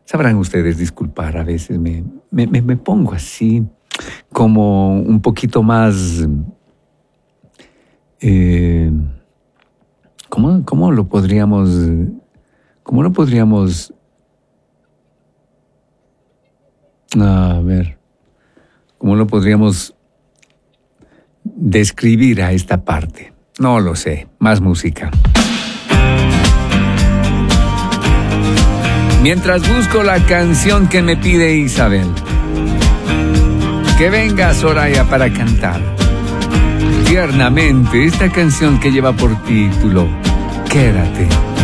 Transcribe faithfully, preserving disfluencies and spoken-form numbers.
Sabrán ustedes disculpar, a veces me, me, me, me pongo así, como un poquito más... Eh, ¿cómo, ¿Cómo lo podríamos... ¿Cómo lo podríamos... A ver... ¿Cómo lo podríamos describir a esta parte? No lo sé. Más música. Mientras busco la canción que me pide Isabel. Que venga Soraya para cantar tiernamente esta canción que lleva por título Quédate.